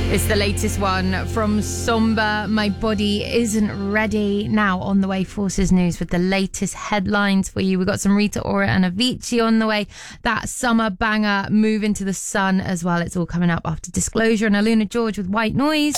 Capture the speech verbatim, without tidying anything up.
It's the latest one from Somber. My Body Isn't Ready. Now on the way, Forces News with the latest headlines for you. We've got some Rita Ora and Avicii on the way. That summer banger, Move Into the Sun as well. It's all coming up after Disclosure and Aluna George with White Noise.